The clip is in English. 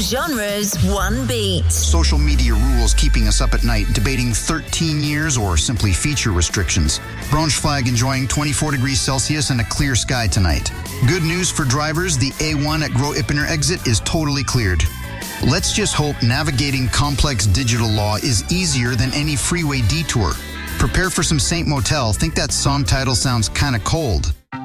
genres, one beat. Social media rules keeping us up at night, debating 13 years or simply feature restrictions. Braunschweig enjoying 24 degrees Celsius and a clear sky tonight. Good news for drivers, the A1 at Gros-Ippener exit is totally cleared. Let's just hope navigating complex digital law is easier than any freeway detour. Prepare for some Saint Motel. Think that song title sounds kind of cold.